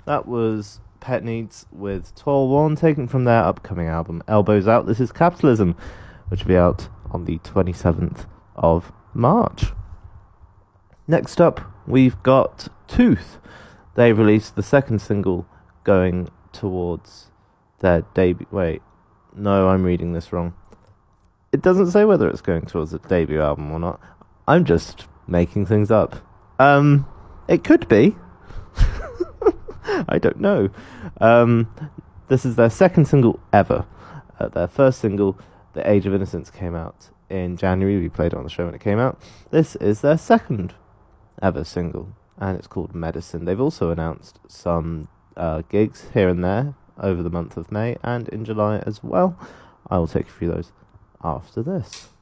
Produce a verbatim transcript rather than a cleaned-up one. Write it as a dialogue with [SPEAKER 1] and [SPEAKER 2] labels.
[SPEAKER 1] That was Pet Needs with Tall Worn, taken from their upcoming album Elbows Out. This is Capitalism, which will be out on the twenty-seventh of March. Next up, we've got Tooth. They released the second single going towards their debut. Wait, no, I'm reading this wrong. It doesn't say whether it's going towards a debut album or not. I'm just making things up. Um, it could be. I don't know. Um, this is their second single ever. Uh, their first single, The Age of Innocence, came out in January. We played it on the show when it came out. This is their second ever single, and it's called Medicine. They've also announced some uh, gigs here and there over the month of May and in July as well. I will take you through those after this.